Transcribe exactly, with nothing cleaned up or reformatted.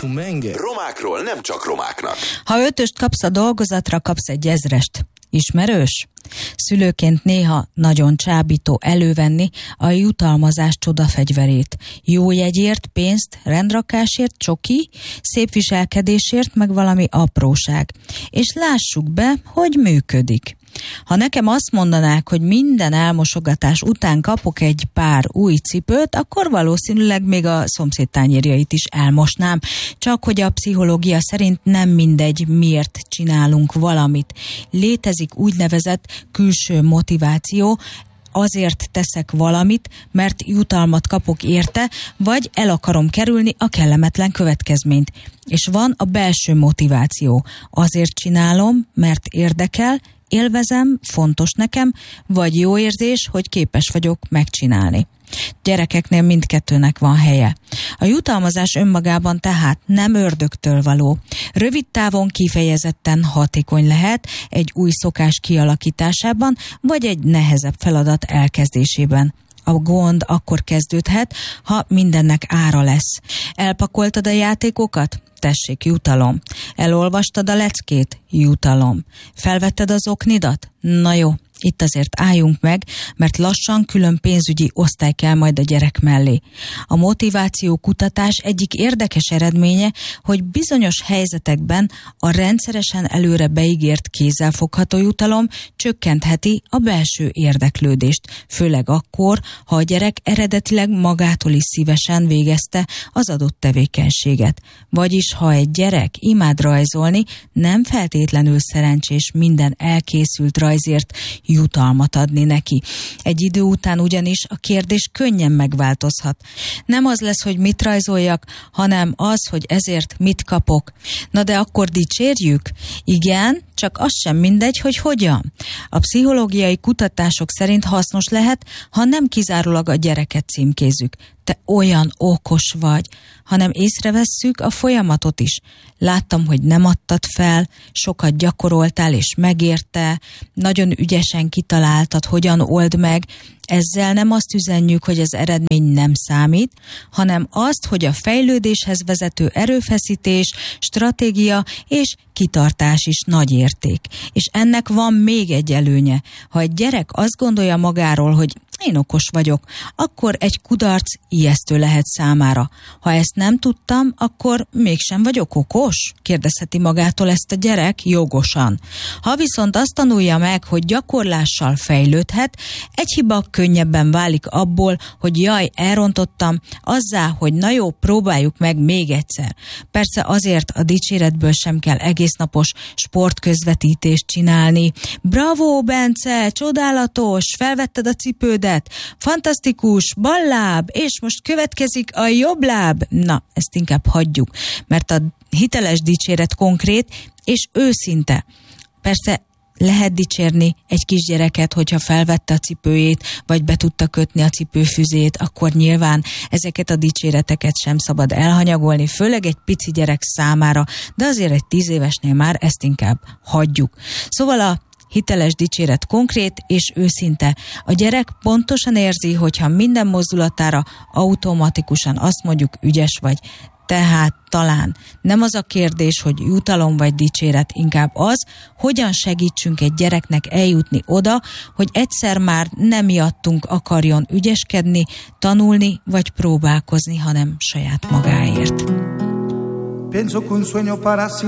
Romákról nem csak romáknak. Ha ötöst kapsz a dolgozatra, kapsz egy ezrest. Ismerős? Szülőként néha nagyon csábító elővenni a jutalmazás csodafegyverét. Jó jegyért, pénzt, rendrakásért, csoki, szép viselkedésért, meg valami apróság. És lássuk be, hogy működik. Ha nekem azt mondanák, hogy minden elmosogatás után kapok egy pár új cipőt, akkor valószínűleg még a szomszéd tányérjait is elmosnám. Csak hogy a pszichológia szerint nem mindegy, miért csinálunk valamit. Létezik úgynevezett külső motiváció, azért teszek valamit, mert jutalmat kapok érte, vagy el akarom kerülni a kellemetlen következményt. És van a belső motiváció. Azért csinálom, mert érdekel, élvezem, fontos nekem, vagy jó érzés, hogy képes vagyok megcsinálni. Gyerekeknél mindkettőnek van helye. A jutalmazás önmagában tehát nem ördögtől való. Rövid távon kifejezetten hatékony lehet egy új szokás kialakításában, vagy egy nehezebb feladat elkezdésében. A gond akkor kezdődhet, ha mindennek ára lesz. Elpakoltad a játékokat? Tessék, jutalom. Elolvastad a leckét? Jutalom. Felvetted az oknidat? Na jó, itt azért álljunk meg, mert lassan külön pénzügyi osztály kell majd a gyerek mellé. A motiváció kutatás egyik érdekes eredménye, hogy bizonyos helyzetekben a rendszeresen előre beígért kézzelfogható jutalom csökkentheti a belső érdeklődést, főleg akkor, ha a gyerek eredetileg magától is szívesen végezte az adott tevékenységet. Vagyis, ha egy gyerek imád rajzolni, nem feltétlenül szerencsés minden elkészült rajzért jutalmat adni neki. Egy idő után ugyanis a kérdés könnyen megváltozhat. Nem az lesz, hogy mit rajzoljak, hanem az, hogy ezért mit kapok. Na de akkor dicsérjük? Igen, csak az sem mindegy, hogy hogyan. A pszichológiai kutatások szerint hasznos lehet, ha nem kizárólag a gyereket címkézzük. Te olyan okos vagy, hanem észrevesszük a folyamatot is. Láttam, hogy nem adtad fel, sokat gyakoroltál és megérte, nagyon ügyesen kitaláltad, hogyan old meg. Ezzel nem azt üzenjük, hogy az eredmény nem számít, hanem azt, hogy a fejlődéshez vezető erőfeszítés, stratégia és kitartás is nagy érték. És ennek van még egy előnye. Ha egy gyerek azt gondolja magáról, hogy én okos vagyok, akkor egy kudarc ijesztő lehet számára. Ha ezt nem tudtam, akkor mégsem vagyok okos? Kérdezheti magától ezt a gyerek jogosan. Ha viszont azt tanulja meg, hogy gyakorlással fejlődhet, egy hiba könnyebben válik abból, hogy jaj, elrontottam, azzá, hogy na jó, próbáljuk meg még egyszer. Persze azért a dicséretből sem kell egésznapos sportközvetítést csinálni. Bravo, Bence, csodálatos, felvetted a cipődet, fantasztikus, bal láb, és most következik a jobb láb. Na, ezt inkább hagyjuk, mert a hiteles dicséret konkrét és őszinte. Persze lehet dicsérni egy kisgyereket, hogyha felvette a cipőjét, vagy be tudta kötni a cipőfüzét, akkor nyilván ezeket a dicséreteket sem szabad elhanyagolni, főleg egy pici gyerek számára, de azért egy tíz évesnél már ezt inkább hagyjuk. Szóval a hiteles dicséret konkrét és őszinte. A gyerek pontosan érzi, hogyha minden mozdulatára automatikusan azt mondjuk ügyes vagy. Tehát talán nem az a kérdés, hogy jutalom vagy dicséret, inkább az, hogyan segítsünk egy gyereknek eljutni oda, hogy egyszer már nem miattunk akarjon ügyeskedni, tanulni vagy próbálkozni, hanem saját magáért. Pienso que un sueño para